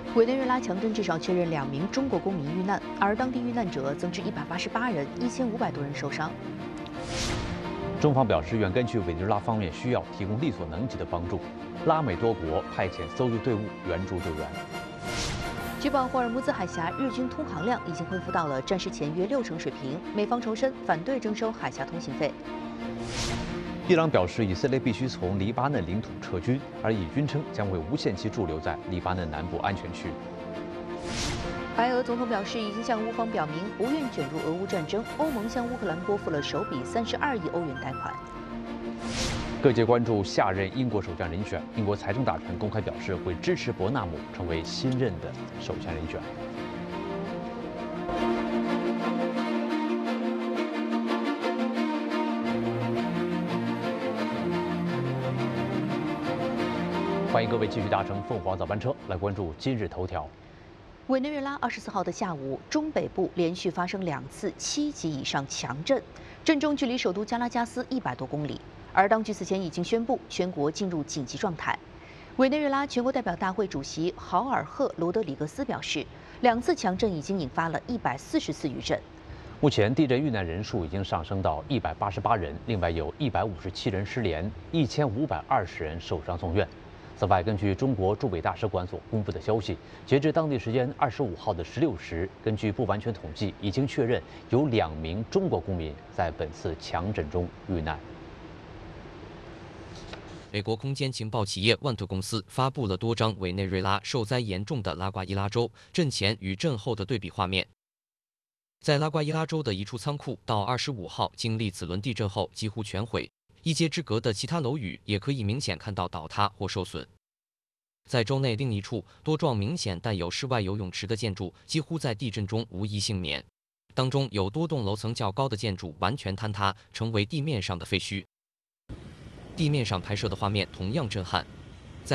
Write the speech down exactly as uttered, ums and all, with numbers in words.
委内瑞拉强震至少确认两名中国公民遇难，而当地遇难者增至一百八十八人，一千五百多人受伤。 中方表示，愿根据委内瑞拉方面需要，提供力所能及的帮助。拉美多国派遣搜救队伍援助救援。 据报，霍尔木兹海峡日均通航量已经恢复到了战事前约六成水平。美方重申反对征收海峡通行费。 伊朗表示，以色列必须从黎巴嫩领土撤军，而以军称将会无限期驻留在黎巴嫩南部安全区。 白俄总统表示，已经向乌方表明不愿卷入俄乌战争。欧盟向乌克兰拨付了首笔三十二亿欧元贷款。 各界关注下任英国首相人选，英国财政大臣公开表示会支持伯纳姆成为新任的首相人选。欢迎各位继续搭乘凤凰早班车来关注今日头条。 委内瑞拉二十四号的下午，中北部连续发生两次七级以上强震，震中距离首都加拉加斯一百多公里。而当局此前已经宣布全国进入紧急状态。委内瑞拉全国代表大会主席豪尔赫·罗德里格斯表示，两次强震已经引发了一百四十次余震。 目前地震遇难人数已经上升到一百八十八人，另外有一百五十七人失联，一千五百二十人受伤送院。此外，根据中国驻美大使馆所公布的消息，截至当地时间二十五号的十六时，根据不完全统计，已经确认有两名中国公民在本次强震中遇难。 美国空间情报企业万特公司发布了多张委内瑞拉受灾严重的拉瓜伊拉州震前与震后的对比画面。在拉瓜伊拉州的一处仓库，到二十五号经历此轮地震后几乎全毁。一街之隔的其他楼宇也可以明显看到倒塌或受损。在州内另一处多幢明显带有室外游泳池的建筑，几乎在地震中无一幸免。当中有多栋楼层较高的建筑完全坍塌，成为地面上的废墟。地面上拍摄的画面同样震撼，